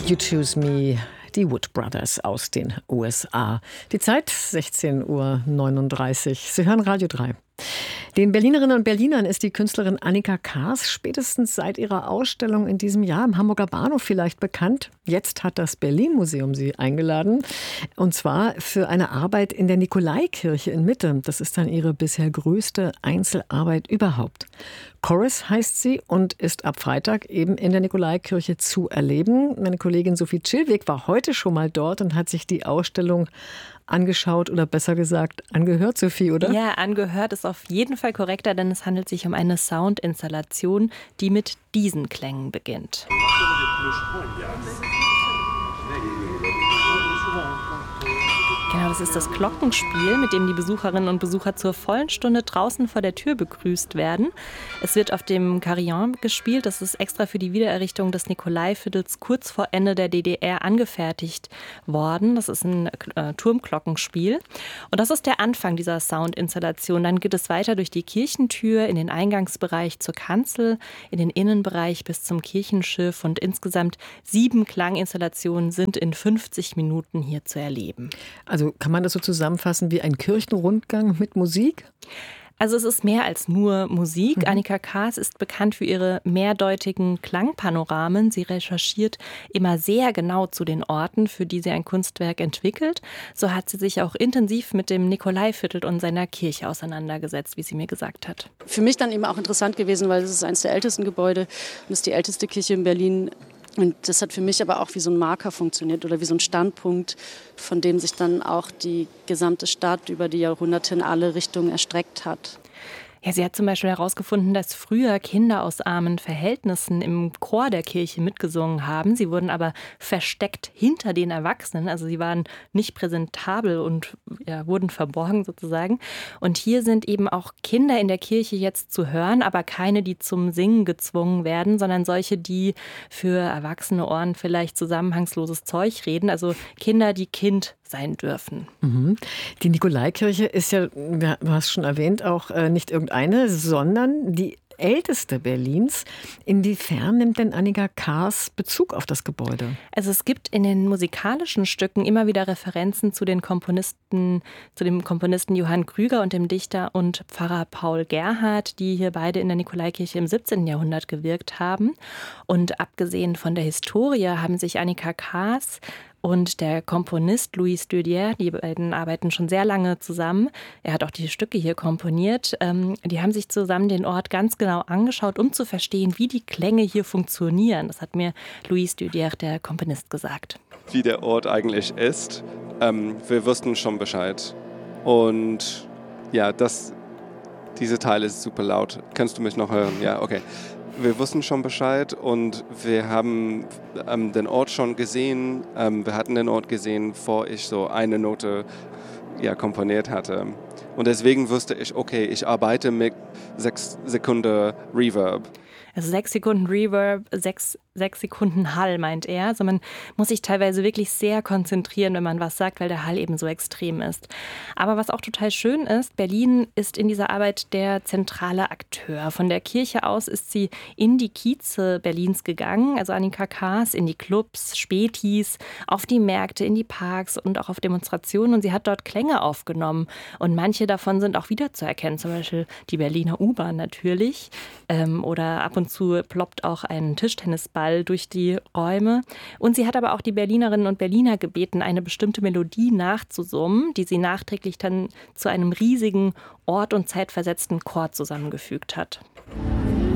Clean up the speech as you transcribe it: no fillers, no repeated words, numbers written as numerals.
You Choose Me, die Wood Brothers aus den USA. Die Zeit 16:39 Uhr. Sie hören Radio 3. Den Berlinerinnen und Berlinern ist die Künstlerin Annika Kaas spätestens seit ihrer Ausstellung in diesem Jahr im Hamburger Bahnhof vielleicht bekannt. Jetzt hat das Berlin-Museum sie eingeladen. Und zwar für eine Arbeit in der Nikolaikirche in Mitte. Das ist dann ihre bisher größte Einzelarbeit überhaupt. Chorus heißt sie und ist ab Freitag eben in der Nikolaikirche zu erleben. Meine Kollegin Sophie Chillweg war heute schon mal dort und hat sich die Ausstellung angeschaut oder besser gesagt angehört, Sophie, oder? Ja, angehört ist auf jeden Fall korrekter, denn es handelt sich um eine Soundinstallation, die mit diesen Klängen beginnt. Genau, das ist das Glockenspiel, mit dem die Besucherinnen und Besucher zur vollen Stunde draußen vor der Tür begrüßt werden. Es wird auf dem Carillon gespielt. Das ist extra für die Wiedererrichtung des Nikolaiviertels kurz vor Ende der DDR angefertigt worden. Das ist ein Turmglockenspiel. Und das ist der Anfang dieser Soundinstallation. Dann geht es weiter durch die Kirchentür in den Eingangsbereich zur Kanzel, in den Innenbereich bis zum Kirchenschiff. Und insgesamt 7 Klanginstallationen sind in 50 Minuten hier zu erleben. Also kann man das so zusammenfassen wie ein Kirchenrundgang mit Musik? Also es ist mehr als nur Musik. Annika Kaas ist bekannt für ihre mehrdeutigen Klangpanoramen. Sie recherchiert immer sehr genau zu den Orten, für die sie ein Kunstwerk entwickelt. So hat sie sich auch intensiv mit dem Nikolaiviertel und seiner Kirche auseinandergesetzt, wie sie mir gesagt hat. Für mich dann eben auch interessant gewesen, weil es ist eines der ältesten Gebäude und ist die älteste Kirche in Berlin. Und das hat für mich aber auch wie so ein Marker funktioniert oder wie so ein Standpunkt, von dem sich dann auch die gesamte Stadt über die Jahrhunderte in alle Richtungen erstreckt hat. Ja, sie hat zum Beispiel herausgefunden, dass früher Kinder aus armen Verhältnissen im Chor der Kirche mitgesungen haben. Sie wurden aber versteckt hinter den Erwachsenen. Also sie waren nicht präsentabel und wurden verborgen sozusagen. Und hier sind eben auch Kinder in der Kirche jetzt zu hören, aber keine, die zum Singen gezwungen werden, sondern solche, die für erwachsene Ohren vielleicht zusammenhangsloses Zeug reden. Also Kinder, die Kind sein dürfen. Die Nikolaikirche ist ja, du hast schon erwähnt, auch nicht irgendeine, sondern die älteste Berlins. Inwiefern nimmt denn Annika Kaas Bezug auf das Gebäude? Also es gibt in den musikalischen Stücken immer wieder Referenzen zu dem Komponisten Johann Krüger und dem Dichter und Pfarrer Paul Gerhardt, die hier beide in der Nikolaikirche im 17. Jahrhundert gewirkt haben. Und abgesehen von der Historie haben sich Annika Kaas und der Komponist Louis Studier, die beiden arbeiten schon sehr lange zusammen. Er hat auch die Stücke hier komponiert. Die haben sich zusammen den Ort ganz genau angeschaut, um zu verstehen, wie die Klänge hier funktionieren. Das hat mir Louis Studier, der Komponist, gesagt. Wie der Ort eigentlich ist, wir wussten schon Bescheid. Und ja, diese Teil ist super laut. Kannst du mich noch hören? Ja, okay. Wir wussten schon Bescheid und wir haben den Ort schon gesehen. Wir hatten den Ort gesehen, bevor ich so eine Note komponiert hatte. Und deswegen wusste ich, okay, ich arbeite mit 6 Sekunden Reverb. Also 6 Sekunden Reverb, 6 Sekunden Hall, meint er. Also man muss sich teilweise wirklich sehr konzentrieren, wenn man was sagt, weil der Hall eben so extrem ist. Aber was auch total schön ist, Berlin ist in dieser Arbeit der zentrale Akteur. Von der Kirche aus ist sie in die Kieze Berlins gegangen, also Annika Kaas, in die Clubs, Spätis, auf die Märkte, in die Parks und auch auf Demonstrationen. Und sie hat dort Klänge aufgenommen. Und manche davon sind auch wiederzuerkennen, zum Beispiel die Berliner U-Bahn natürlich. Oder ab und zu ploppt auch ein Tischtennisball durch die Räume. Und sie hat aber auch die Berlinerinnen und Berliner gebeten, eine bestimmte Melodie nachzusummen, die sie nachträglich dann zu einem riesigen ort- und zeitversetzten Chor zusammengefügt hat.